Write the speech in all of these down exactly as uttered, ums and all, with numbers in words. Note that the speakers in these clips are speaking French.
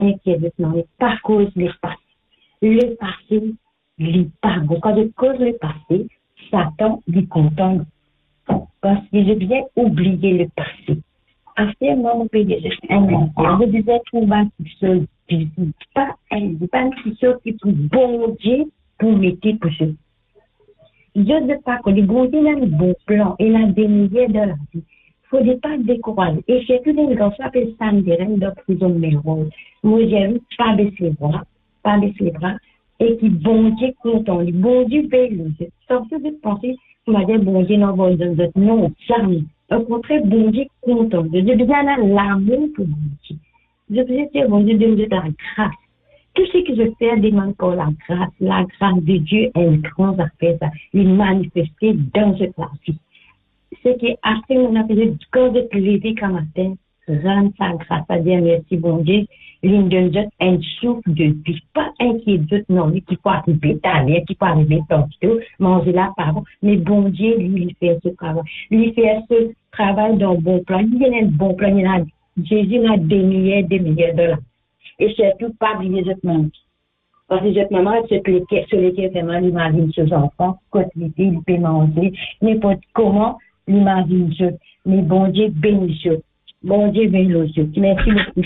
inquiète, non, mais pas cause le passé. Le passé, il pas bon. Quand je cause le passé, Satan lui content. Parce que j'ai bien oublié le passé. À ce moment, je disais tout bas, pas pas une question qui pour bon Dieu pour mettre pour ça. Je ne sais pas que le bon Dieu a un bon plan et la dénier dans la vie. Il ne faut pas décourager. Et chez tous les gens, ça fait ça me dirait de prison de mes rôles. Moi, j'ai pas baissé les bras, pas baissé les bras, et qui bon Dieu content, le bon Dieu béni. Sauf que de penser, on m'a dit bon Dieu non, bon Dieu, non, jamais. Au contraire, bon Dieu content. Je dis bien là, l'amour pour bon Dieu. Je veux dire, bon Dieu, de me la grâce. Tout ce que je fais demande pour la grâce. La grâce de Dieu est une grande affaire, ça. Il manifesté dans cette vie. Ce qui est assez, on a fait, quand je te lever comme matin, rendre sa grâce à dire merci, bon Dieu. L'une de nous un souffle de vie, pas inquiétude, non, qui peut arriver d'aller, qui peut arriver tantôt, manger la parole, mais bon Dieu, lui, il fait ce travail. Lui, fait ce travail dans le bon plan. Il y a un bon plan, il y a Jésus a des milliers, des milliers de dollars. Et surtout, pas oublier cette maman. Parce que cette maman, c'est celui qui est vraiment l'imagine ses enfants, quand il peut manger, n'importe comment, l'imagine ce. Mais bon Dieu, bénis ce. Bon Dieu, bénis ce. Merci beaucoup.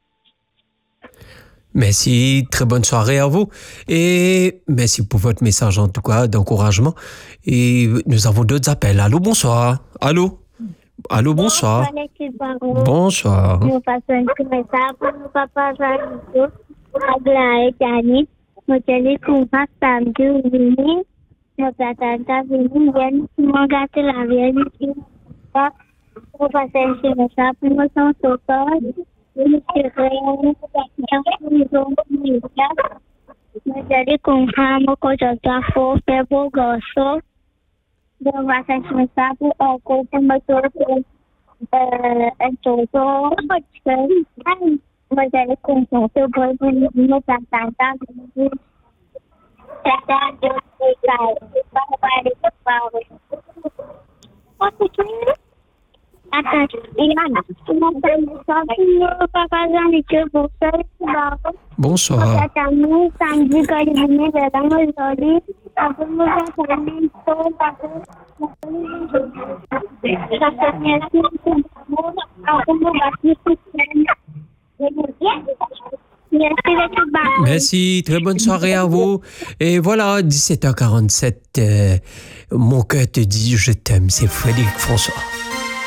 Merci, très bonne soirée à vous et merci pour votre message en tout cas d'encouragement. Et nous avons d'autres appels. Allô, bonsoir. Allô. Allô, bonsoir. Bonsoir. Nous passons un petit message pour nos papas Jean-Luc, Agla et Janis. Nous tenons contact samedi ou venir. Nous attendons venir. Nous avons gâté la vérité. Nous passons un petit message pour nos enfants. Nous serons nous allons comprendre que je dois faire beau garçon. Nous allons faire un petit message pour encore pour me trouver. And so, so much fun. Was I looking for the boy when you know that I got it? That just like nobody about it. What's the dream? At Bonsoir. Merci, très bonne soirée à vous. Et voilà, dix-sept heures quarante-sept, euh, mon cœur te dit je t'aime, c'est Frédéric François.